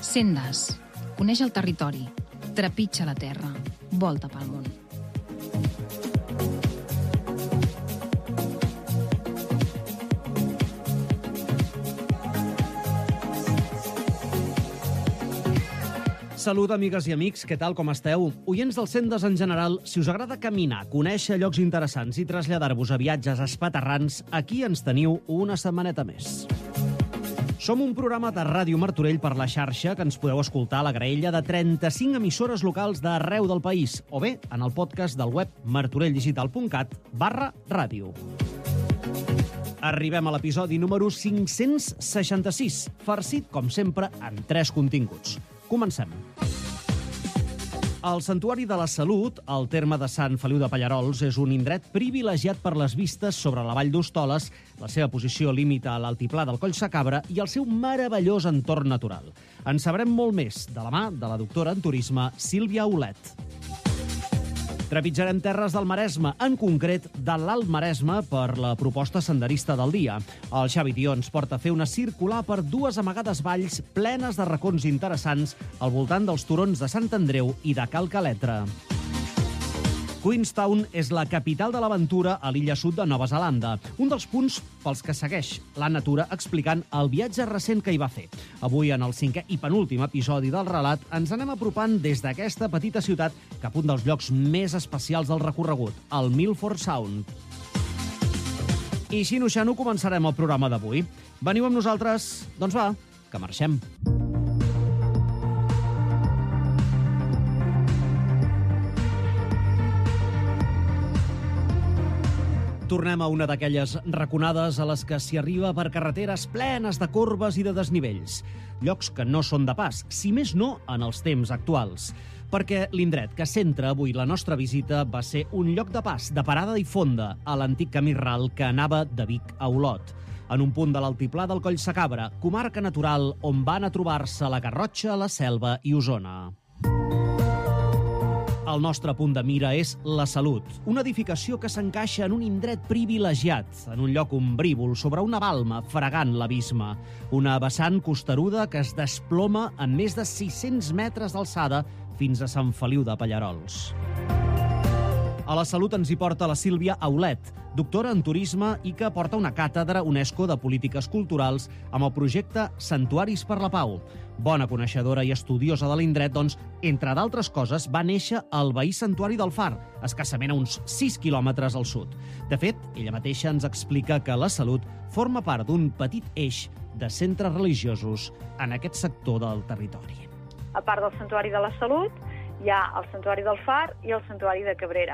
Sendes. Coneix el territori. Trepitja la terra. Volta pel món. Salut, amigues i amics, què tal, com esteu? Oients del Sendes en general, si us agrada caminar, conèixer llocs interessants i traslladar-vos a viatges espaterrans, aquí ens teniu una setmaneta més. Som un programa de Ràdio Martorell per la xarxa que ens podeu escoltar a la graella de 35 emissores locals d'arreu del país o bé en el podcast del web martorelldigital.cat/ràdio. Arribem a l'episodi número 566, farcit, com sempre, en 3 continguts. Comencem. El Santuari de la Salut, al terme de Sant Feliu de Pallerols, és un indret privilegiat per les vistes sobre la vall d'Hostoles, la seva posició limita a l'altiplà del Collsacabra i el seu meravellós entorn natural. En sabrem molt més de la mà de la doctora en turisme Sílvia Aulet. Trepitjarem terres del Maresme, en concret de l'Alt Maresme, per la proposta senderista del dia. El Xavi Tió ens porta a fer una circular per 2 amagades valls plenes de racons interessants al voltant dels turons de Sant Andreu i de Cal Caletre. Queenstown és la capital de l'aventura a l'illa sud de Nova Zelanda, un dels punts pels que segueix la natura explicant el viatge recent que hi va fer. Avui, en el 5è i penúltim episodi del relat, ens anem apropant des d'aquesta petita ciutat cap a un dels llocs més especials del recorregut, el Milford Sound. I xino-xano començarem el programa d'avui. Veniu amb nosaltres? Doncs va, que marxem. Tornem a una d'aquelles raconades a les que s'hi arriba per carreteres plenes de corbes i de desnivells. Llocs que no són de pas, si més no en els temps actuals. Perquè l'indret que centra avui la nostra visita va ser un lloc de pas, de parada i fonda, a l'antic camí ral que anava de Vic a Olot. En un punt de l'altiplà del Collsacabra, comarca natural on van a trobar-se la Garrotxa, la Selva i Osona. El nostre punt de mira és la Salut, una edificació que s'encaixa en un indret privilegiat, en un lloc ombrívol sobre una balma fregant l'abisme, una vessant costeruda que es desploma en més de 600 metres d'alçada fins a Sant Feliu de Pallerols. A la Salut ens hi porta la Sílvia Aulet, doctora en turisme i que porta una càtedra UNESCO de polítiques culturals amb el projecte Santuaris per la Pau. Bona coneixedora i estudiosa de l'indret, doncs, entre d'altres coses, va néixer al veí Santuari del Far, escassament a uns 6 quilòmetres al sud. De fet, ella mateixa ens explica que la Salut forma part d'un petit eix de centres religiosos en aquest sector del territori. A part del Santuari de la Salut, hi ha el Santuari del Far i el Santuari de Cabrera.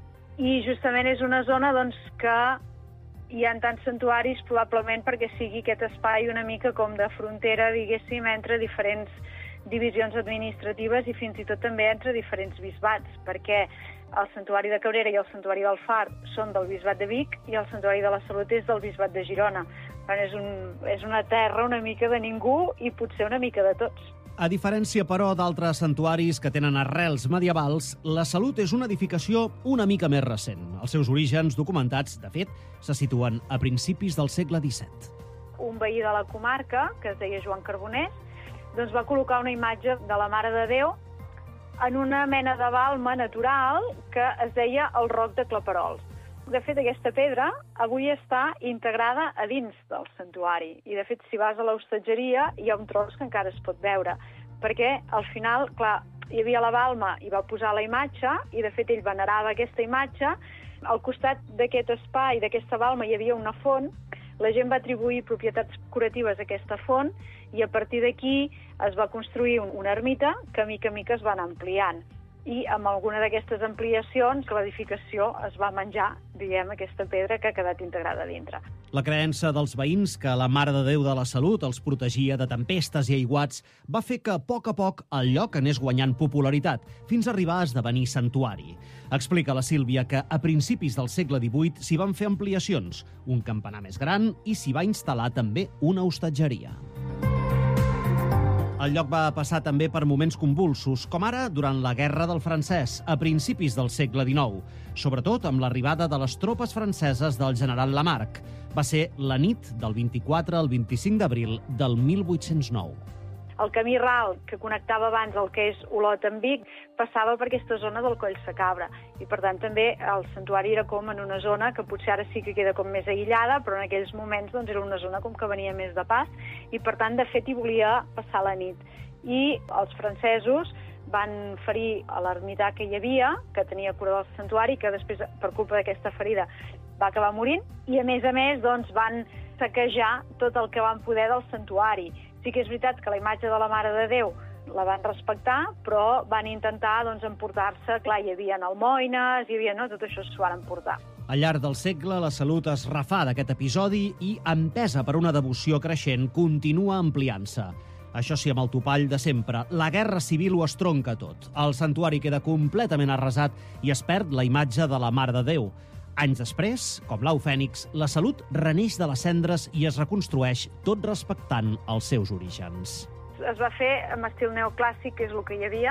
I justament és una zona que hi ha tants santuaris probablement perquè sigui aquest espai una mica com de frontera, diguéssim, entre diferents divisions administratives i fins i tot també entre diferents bisbats, perquè el Santuari de Cabrera i el Santuari del Far són del bisbat de Vic i el Santuari de la Salut és del bisbat de Girona. És una terra una mica de ningú i potser una mica de tots. A diferència, però, d'altres santuaris que tenen arrels medievals, la Salut és una edificació una mica més recent. Els seus orígens documentats, de fet, se situen a principis del segle XVII. Un veí de la comarca, que es deia Joan Carbonès, doncs va col·locar una imatge de la Mare de Déu en una mena de balma natural que es deia el Roc de Claperols. De fet, aquesta pedra avui està integrada a dins del santuari i, de fet, si vas a l'hostatgeria hi ha un tros que encara es pot veure, perquè al final, clar, hi havia la balma i va posar la imatge i, de fet, ell venerava aquesta imatge. Al costat d'aquest espai, d'aquesta balma, hi havia una font. La gent va atribuir propietats curatives a aquesta font i a partir d'aquí es va construir una ermita que mica en mica es va anar ampliant. I amb alguna d'aquestes ampliacions l'edificació es va menjar, diguem, aquesta pedra que ha quedat integrada dintre. La creença dels veïns que la Mare de Déu de la Salut els protegia de tempestes i aiguats va fer que a poc el lloc anés guanyant popularitat, fins a arribar a esdevenir santuari. Explica la Sílvia que a principis del segle XVIII s'hi van fer ampliacions, un campanar més gran i s'hi va instal·lar també una hostatgeria. El lloc va passar també per moments convulsos, com ara durant la Guerra del Francès, a principis del segle XIX, sobretot amb l'arribada de les tropes franceses del general Lamarck. Va ser la nit del 24 al 25 d'abril del 1809. El camí ral que connectava abans el que és Olot amb Vic passava per aquesta zona del Coll Sacabra i per tant també el santuari era com en una zona que potser ara sí que queda com més aïllada, però en aquells moments doncs, era una zona com que venia més de pas i per tant de fet hi volia passar la nit. I els francesos van ferir a l'ermità que hi havia, que tenia cura del santuari, que després per culpa d'aquesta ferida va acabar morint i a més doncs, van saquejar tot el que van poder del santuari. Sí que és veritat que la imatge de la Mare de Déu la van respectar, però van intentar emportar-se, clar, hi havia almoines, hi havia, tot això s'ho van emportar. Al llarg del segle, la Salut es refà d'aquest episodi i, empesa per una devoció creixent, continua ampliant-se. Això sí, amb el topall de sempre, la guerra civil ho estronca tot. El santuari queda completament arrasat i es perd la imatge de la Mare de Déu. Anys després, com l'au fènix, la Salut reneix de les cendres i es reconstrueix, tot respectant els seus orígens. Es va fer amb estil neoclàssic, que és el que hi havia,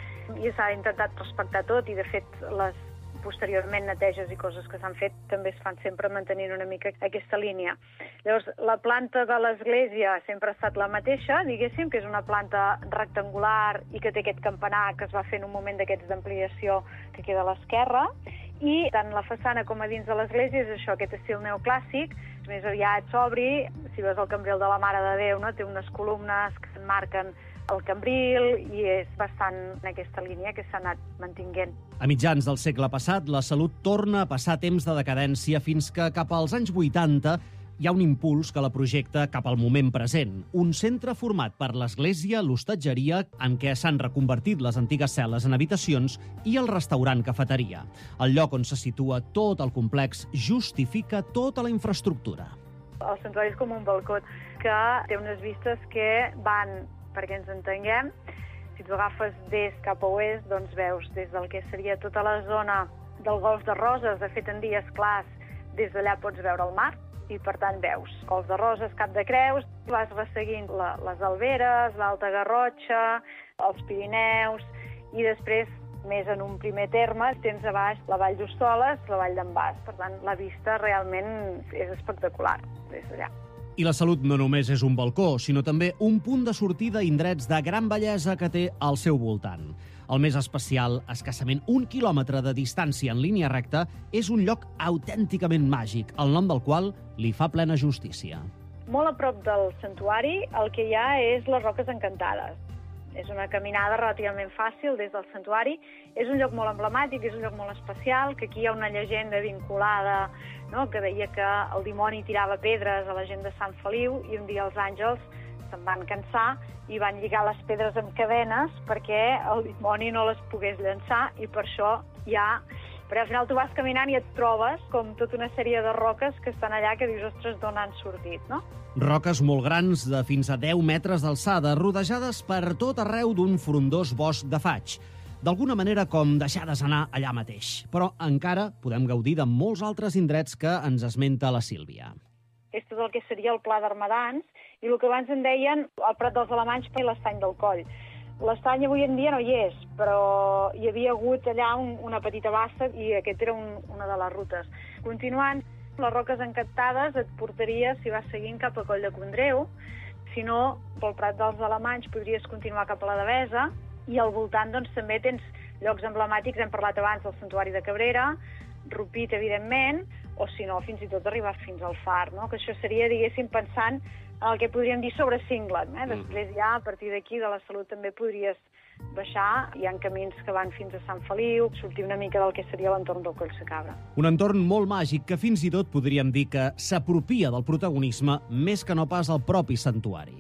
i s'ha intentat respectar tot, i de fet les posteriorment neteges i coses que s'han fet també es fan sempre mantenint una mica aquesta línia. Llavors, la planta de l'església sempre ha estat la mateixa, diguéssim, que és una planta rectangular i que té aquest campanar que es va fer en un moment d'aquests d'ampliació que queda a l'esquerra, i tant la façana com a dins de l'església és això, aquest estil neoclàssic, més aviat sobri. Si veus el cambril de la Mare de Déu, té unes columnes que s'enmarquen el cambril i és bastant en aquesta línia que s'ha anat mantinguent. A mitjans del segle passat, la Salut torna a passar temps de decadència fins que cap als anys 80 hi ha un impuls que la projecta cap al moment present. Un centre format per l'església, l'hostatgeria, en què s'han reconvertit les antigues cel·les en habitacions, i el restaurant-cafeteria. El lloc on se situa tot el complex justifica tota la infraestructura. El santuari és com un balcó que té unes vistes que van, perquè ens entenguem, si tu agafes d'est cap a oest, doncs veus des del que seria tota la zona del Golf de Roses, de fet en dies clars, des d'allà pots veure el mar, i per tant veus Golf de Roses, Cap de Creus, vas resseguint les Alberes, l'Alta Garrotxa, els Pirineus, i després, més en un primer terme, tens a baix la Vall d'Hostoles, la Vall d'en Bas. Per tant, la vista realment és espectacular des d'allà. I la Salut no només és un balcó, sinó també un punt de sortida a indrets de gran bellesa que té al seu voltant. El més especial, escassament 1 quilòmetre de distància en línia recta, és un lloc autènticament màgic, el nom del qual li fa plena justícia. Molt a prop del santuari el que hi ha és les Roques Encantades. És una caminada relativament fàcil des del santuari. És un lloc molt emblemàtic, és un lloc molt especial, que aquí hi ha una llegenda vinculada, que deia que el dimoni tirava pedres a la gent de Sant Feliu i un dia els àngels se'n van cansar i van lligar les pedres amb cadenes perquè el dimoni no les pogués llançar i per això perquè al final tu vas caminant i et trobes com tota una sèrie de roques que estan allà que dius, ostres, d'on han sortit, no? Roques molt grans de fins a 10 metres d'alçada, rodejades per tot arreu d'un frondós bosc de faig. D'alguna manera com deixades anar allà mateix. Però encara podem gaudir de molts altres indrets que ens esmenta la Sílvia. És tot el que seria el Pla d'Armadans i el que abans en deien el Prat dels Alemanys i l'Estany del Coll. L'estany avui en dia no hi és, però hi havia hagut allà una petita bassa i aquest era una de les rutes. Continuant, les Roques Encantades et portaria, si vas seguint, cap a Coll de Condreu. Si no, pel Prat dels Alemanys podries continuar cap a la Devesa i al voltant doncs, també tens llocs emblemàtics, hem parlat abans del Santuari de Cabrera, Rupit, evidentment, o si no, fins i tot arribar fins al Far, no? Que això seria, diguéssim, pensant en el que podríem dir sobre Cingles. Després ja, a partir d'aquí, de la Salut també podries baixar. Hi ha camins que van fins a Sant Feliu, sortir una mica del que seria l'entorn del Coll Sacabra. Un entorn molt màgic que fins i tot podríem dir que s'apropia del protagonisme més que no pas el propi santuari.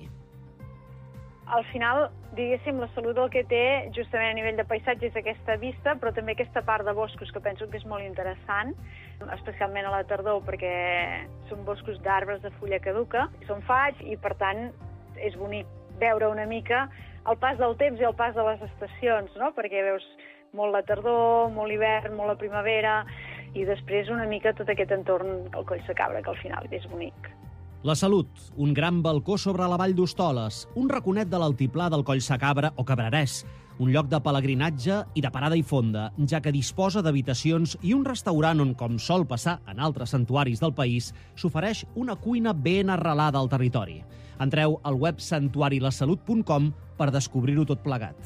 Al final, diguéssim, la Salut el que té, justament a nivell de paisatge, és aquesta vista, però també aquesta part de boscos que penso que és molt interessant, especialment a la tardor, perquè són boscos d'arbres de fulla caduca, són faig i, per tant, és bonic veure una mica el pas del temps i el pas de les estacions, no? Perquè veus molt la tardor, molt l'hivern, molt la primavera, i després una mica tot aquest entorn al Coll Sacabra, que al final és bonic. La Salut, un gran balcó sobre la vall d'Hostoles, un raconet de l'altiplà del Coll Sacabra o Cabrerès, un lloc de pelegrinatge i de parada i fonda, ja que disposa d'habitacions i un restaurant on, com sol passar en altres santuaris del país, s'ofereix una cuina ben arrelada al territori. Entreu al web santuarilasalut.com per descobrir-ho tot plegat.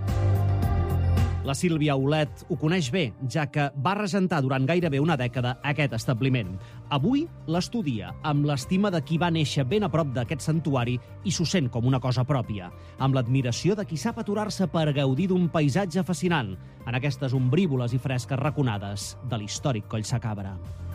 La Sílvia Olet ho coneix bé, ja que va regentar durant gairebé una dècada aquest establiment. Avui l'estudia amb l'estima de qui va néixer ben a prop d'aquest santuari i s'ho sent com una cosa pròpia, amb l'admiració de qui sap aturar-se per gaudir d'un paisatge fascinant en aquestes ombrívoles i fresques raconades de l'històric Coll Sacabra.